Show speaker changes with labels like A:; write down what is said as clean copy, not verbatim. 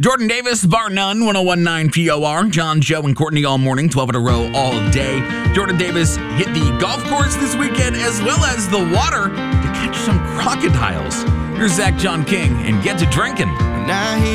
A: Jordan Davis, bar none, 1019 POR. John, Joe, and Courtney all morning, 12 in a row all day. Jordan Davis hit the golf course this weekend as well as the water to catch some crocodiles. Here's Zach John King and Get to Drinking.